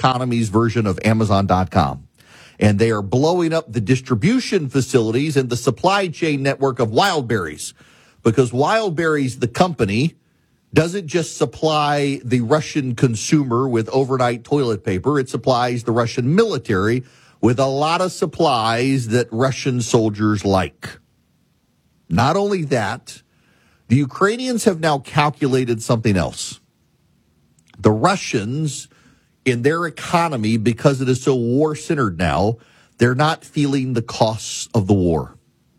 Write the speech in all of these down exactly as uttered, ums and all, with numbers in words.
economy's version of Amazon dot com. And they are blowing up the distribution facilities and the supply chain network of Wildberries, because Wildberries, the company, doesn't just supply the Russian consumer with overnight toilet paper. It supplies the Russian military with a lot of supplies that Russian soldiers like. Not only that, the Ukrainians have now calculated something else. The Russians, in their economy, because it is so war-centered now, they're not feeling the costs of the war.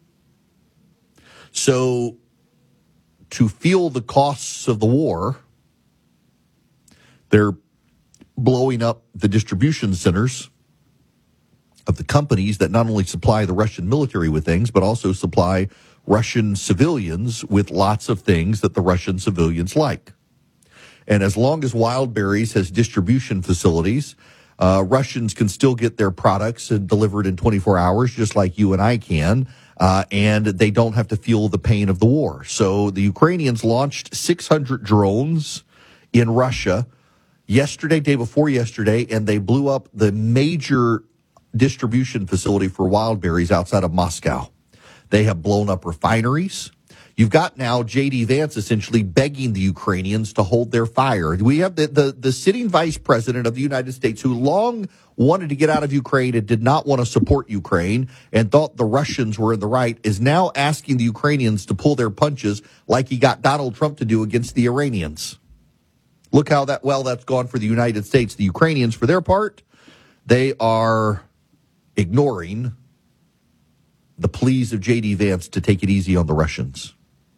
So, to feel the costs of the war, they're blowing up the distribution centers of the companies that not only supply the Russian military with things, but also supply Russian civilians with lots of things that the Russian civilians like. And as long as Wildberries has distribution facilities, uh, Russians can still get their products delivered in twenty-four hours, just like you and I can, uh, and they don't have to feel the pain of the war. So the Ukrainians launched six hundred drones in Russia yesterday, day before yesterday, and they blew up the major distribution facility for Wildberries outside of Moscow. They have blown up refineries. You've got now J D. Vance essentially begging the Ukrainians to hold their fire. We have the, the, the sitting vice president of the United States, who long wanted to get out of Ukraine and did not want to support Ukraine and thought the Russians were in the right, is now asking the Ukrainians to pull their punches like he got Donald Trump to do against the Iranians. Look how that well that's gone for the United States. The Ukrainians, for their part, they are ignoring the pleas of J D. Vance to take it easy on the Russians.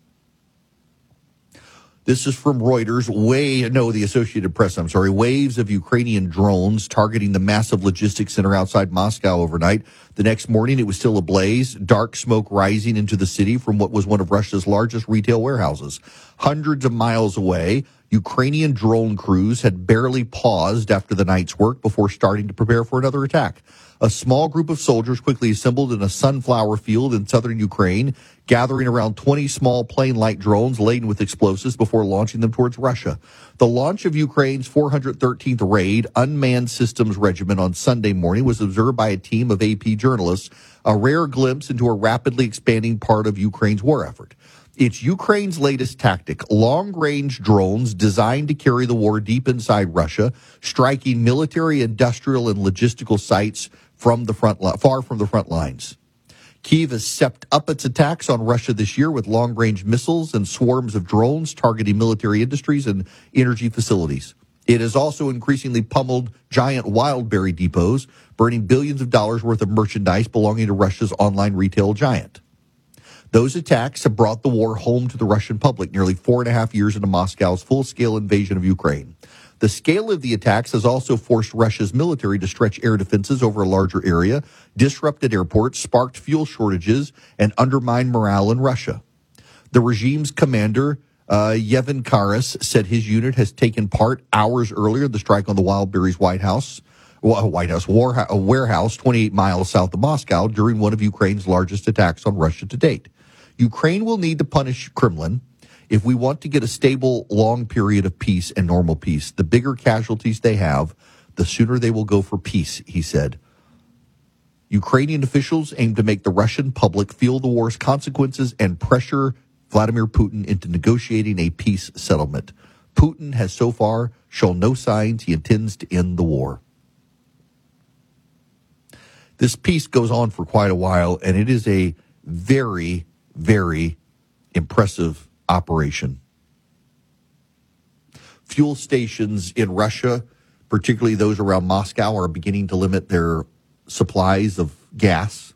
This is from Reuters. Way, no, the Associated Press, I'm sorry. Waves of Ukrainian drones targeting the massive logistics center outside Moscow overnight. The next morning, it was still ablaze. Dark smoke rising into the city from what was one of Russia's largest retail warehouses. Hundreds of miles away, Ukrainian drone crews had barely paused after the night's work before starting to prepare for another attack. A small group of soldiers quickly assembled in a sunflower field in southern Ukraine, gathering around twenty small plane-like drones laden with explosives before launching them towards Russia. The launch of Ukraine's four hundred thirteenth Raid Unmanned Systems Regiment on Sunday morning was observed by a team of A P journalists, a rare glimpse into a rapidly expanding part of Ukraine's war effort. It's Ukraine's latest tactic, long-range drones designed to carry the war deep inside Russia, striking military, industrial, and logistical sites from the front li- far from the front lines. Kyiv has stepped up its attacks on Russia this year with long-range missiles and swarms of drones targeting military industries and energy facilities. It has also increasingly pummeled giant Wildberry depots, burning billions of dollars worth of merchandise belonging to Russia's online retail giant. Those attacks have brought the war home to the Russian public nearly four and a half years into Moscow's full-scale invasion of Ukraine. The scale of the attacks has also forced Russia's military to stretch air defenses over a larger area, disrupted airports, sparked fuel shortages, and undermined morale in Russia. The regime's commander, uh, Yevhen Karas, said his unit has taken part hours earlier in the strike on the Wildberries White House, well, White House war, a warehouse twenty-eight miles south of Moscow during one of Ukraine's largest attacks on Russia to date. Ukraine will need to punish Kremlin if we want to get a stable, long period of peace and normal peace. The bigger casualties they have, the sooner they will go for peace, he said. Ukrainian officials aim to make the Russian public feel the war's consequences and pressure Vladimir Putin into negotiating a peace settlement. Putin has so far shown no signs he intends to end the war. This peace goes on for quite a while, and it is a very, very impressive operation. Fuel stations in Russia, particularly those around Moscow, are beginning to limit their supplies of gas.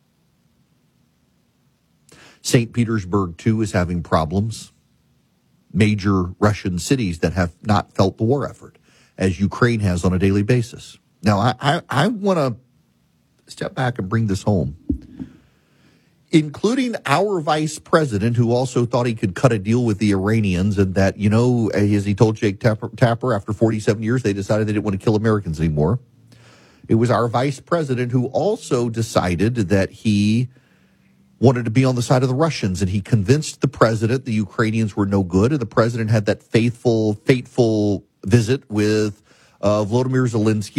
Saint Petersburg, too, is having problems. Major Russian cities that have not felt the war effort, as Ukraine has on a daily basis. Now, I, I, I want to step back and bring this home. Including our vice president, who also thought he could cut a deal with the Iranians, and that, you know, as he told Jake Tapper, Tapper after forty-seven years, they decided they didn't want to kill Americans anymore. It was our vice president who also decided that he wanted to be on the side of the Russians, and he convinced the president the Ukrainians were no good, and the president had that faithful, fateful visit with uh, Volodymyr Zelensky.